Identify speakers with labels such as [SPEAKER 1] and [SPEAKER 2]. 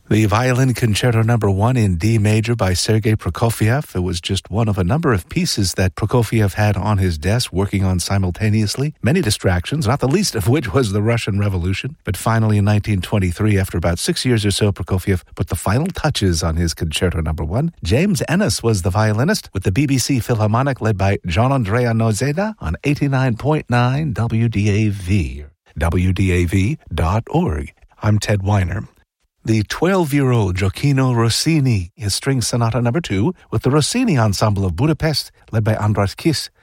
[SPEAKER 1] The Violin Concerto No. 1 in D major by Sergei Prokofiev. It was just one of a number of pieces that Prokofiev had on his desk working on simultaneously. Many distractions, not the least of which was the Russian Revolution. But finally in 1923, after about 6 years or so, Prokofiev put the final touches on his Concerto No. 1. James Ennis was the violinist with the BBC Philharmonic led by Gian Andrea Noceda on 89.9 WDAV. WDAV.org. I'm Ted Weiner. The 12-year-old Gioacchino Rossini, his String Sonata No. 2, with the Rossini Ensemble of Budapest, led by Andras Kiss,